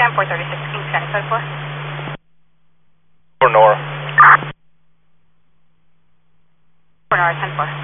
436 King County Code 4. For Nora. For Nora 10-4.